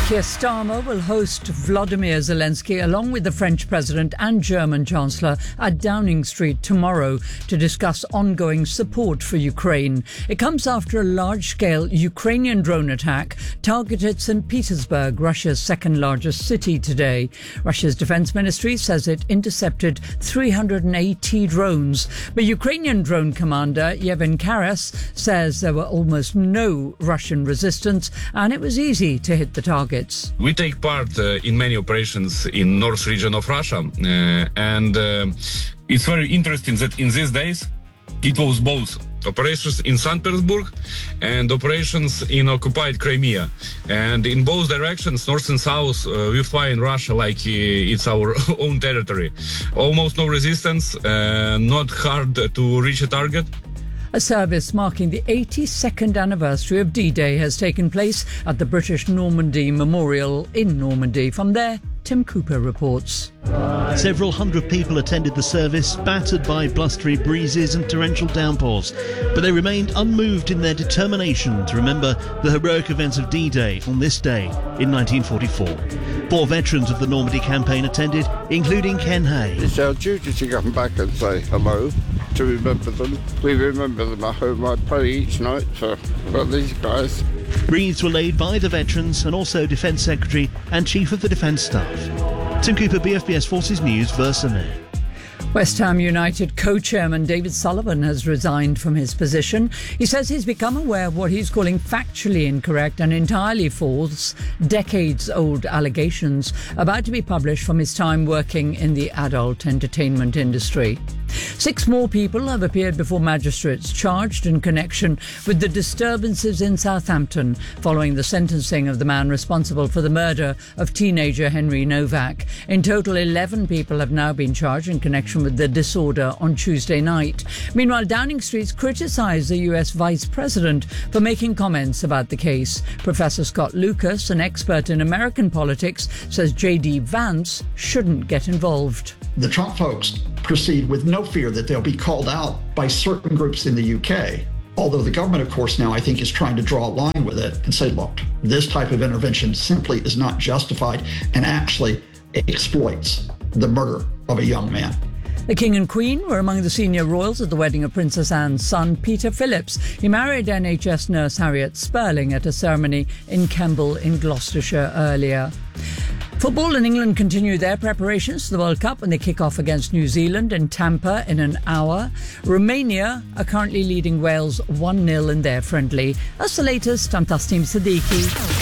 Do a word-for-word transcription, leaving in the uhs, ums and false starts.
Keir Starmer will host Volodymyr Zelensky along with the French President and German Chancellor at Downing Street tomorrow to discuss ongoing support for Ukraine. It comes after a large-scale Ukrainian drone attack targeted Saint Petersburg, Russia's second-largest city today. Russia's defense ministry says it intercepted three hundred eighty drones, but Ukrainian drone commander Yevhen Karas says there were almost no Russian resistance and it was easy to hit the target. We take part uh, in many operations in north region of Russia, uh, and uh, it's very interesting that in these days it was both operations in Saint Petersburg and operations in occupied Crimea, and in both directions, north and south, uh, we fly in Russia like uh, it's our own territory. Almost no resistance, uh, not hard to reach a target. A service marking the eighty-second anniversary of D-Day has taken place at the British Normandy Memorial in Normandy. From there, Tim Cooper reports. Several hundred people attended the service, battered by blustery breezes and torrential downpours, but they remained unmoved in their determination to remember the heroic events of D-Day on this day in nineteen forty-four. Four veterans of the Normandy campaign attended, including Ken Hay. It's our duty to come back and say hello, to remember them. We remember them at home. I pray each night for, for these guys. Wreaths were laid by the veterans and also Defence Secretary and Chief of the Defence Staff. Tim Cooper, B F B S Forces News, Versailles. West Ham United co-chairman David Sullivan has resigned from his position. He says he's become aware of what he's calling factually incorrect and entirely false, decades-old allegations about to be published from his time working in the adult entertainment industry. Six more people have appeared before magistrates charged in connection with the disturbances in Southampton following the sentencing of the man responsible for the murder of teenager Henry Novak. In total, eleven people have now been charged in connection with the disorder on Tuesday night. Meanwhile, Downing Street's criticised the U S Vice President for making comments about the case. Professor Scott Lucas, an expert in American politics, says J D Vance shouldn't get involved. The Trump folks proceed with no fear that they'll be called out by certain groups in the U K. Although the government, of course, now I think is trying to draw a line with it and say, look, this type of intervention simply is not justified and actually exploits the murder of a young man. The King and Queen were among the senior royals at the wedding of Princess Anne's son, Peter Phillips. He married N H S nurse Harriet Sperling at a ceremony in Kemble in Gloucestershire earlier. Football in England continue their preparations for the World Cup when they kick off against New Zealand in Tampa in an hour. Romania are currently leading Wales one nil in their friendly. That's the latest. I'm Tasneem Siddiqui.